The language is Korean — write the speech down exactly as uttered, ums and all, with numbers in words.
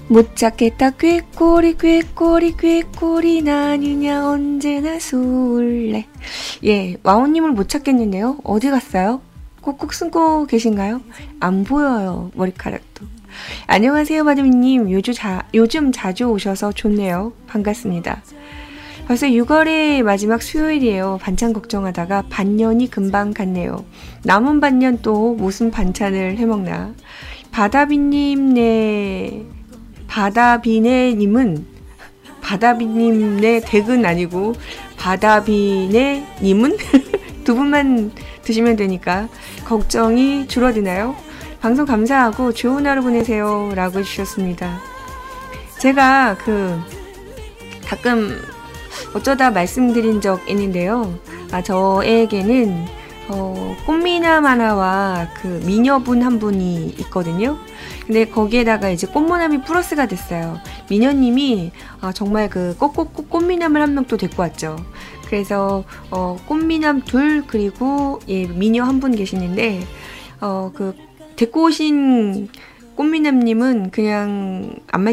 못 찾겠다 꾀꼬리 꾀꼬리 꾀꼬리 나느냐 언제나 술래. 예, 와우님을 못 찾겠는데요. 어디 갔어요? 꼭꼭 숨고 계신가요? 안 보여요, 머리카락도. 안녕하세요, 바드미님. 요즘, 자, 요즘 자주 오셔서 좋네요. 반갑습니다. 벌써 유월의 마지막 수요일이에요. 반찬 걱정하다가 반년이 금방 갔네요. 남은 반년 또 무슨 반찬을 해먹나. 바다비님, 네. 바다비네님은, 바다비님네 댁은 아니고, 바다비네님은? 두 분만 드시면 되니까 걱정이 줄어드나요? 방송 감사하고 좋은 하루 보내세요. 라고 해주셨습니다. 제가 그, 가끔, 어쩌다 말씀드린 적 있는데요. 아, 저에게는 어, 꽃미남 하나와 그 미녀분 한 분이 있거든요. 근데 거기에다가 이제 꽃모남이 플러스가 됐어요. 미녀님이 아, 정말 그 꽃꽃꽃 꽃미남을 한 명 또 데리고 왔죠. 그래서 어, 꽃미남 둘 그리고 예, 미녀 한 분 계시는데 어, 그 데리고 오신 꽃미남님은 그냥 안